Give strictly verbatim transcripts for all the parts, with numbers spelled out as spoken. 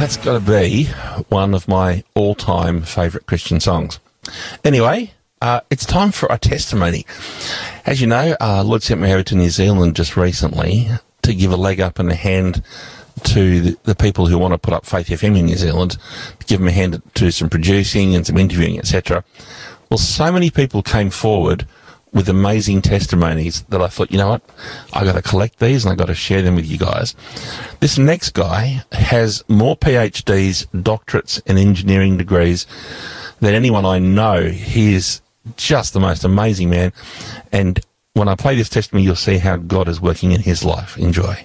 That's got to be one of my all-time favourite Christian songs. Anyway, uh, it's time for a testimony. As you know, uh, Lord sent me over to New Zealand just recently to give a leg up and a hand to the, the people who want to put up Faith F M in New Zealand, to give them a hand to some producing and some interviewing, et cetera. Well, so many people came forward with amazing testimonies that I thought, you know what, I got to collect these and I got to share them with you guys. This next guy has more PhDs, doctorates and engineering degrees than anyone I know. He is just the most amazing man. And when I play this testimony, you'll see how God is working in his life. Enjoy.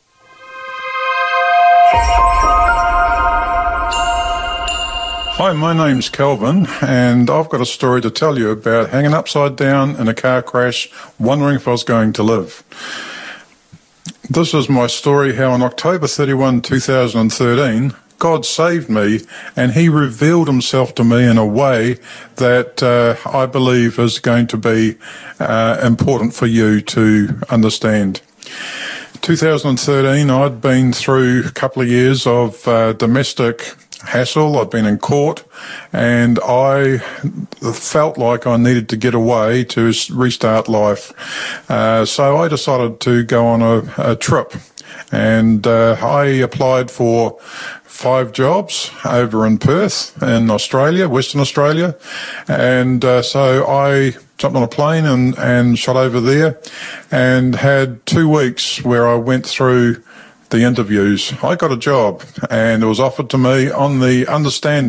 Hi, my name's Kelvin, and I've got a story to tell you about hanging upside down in a car crash, wondering if I was going to live. This is my story how on October thirty-first, two thousand thirteen, God saved me, and he revealed himself to me in a way that uh, I believe is going to be uh, important for you to understand. two thousand thirteen, I'd been through a couple of years of uh, domestic hassle. I'd been in court, and I felt like I needed to get away to restart life. Uh, so I decided to go on a, a trip, and uh, I applied for five jobs over in Perth in Australia, Western Australia. And uh, so I jumped on a plane and, and shot over there and had two weeks where I went through the interviews. I got a job, and it was offered to me on the understanding